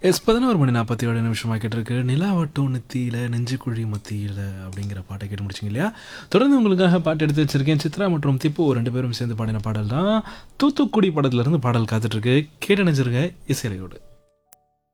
S 11:47 ஆக்கிட்டிருக்கு. நிலாவட்டும் நெத்தியில, நெஞ்சுக்குழி மத்தியில அப்படிங்கிற பாட்ட கேட்டு முடிச்சிங்க இல்லையா? தொடர்ந்து உங்களுக்காக பாட்டு எடுத்து வச்சிருக்கேன். சித்ரா மற்றும் திப்பு 2 பேரும் சேர்ந்து பாடின பாடல் தான். தூத்துக்குடி படத்துலருந்து பாடல் காத்துட்ருக்கு. கேட்டு இணைஞ்சிருங்க இசையோடு.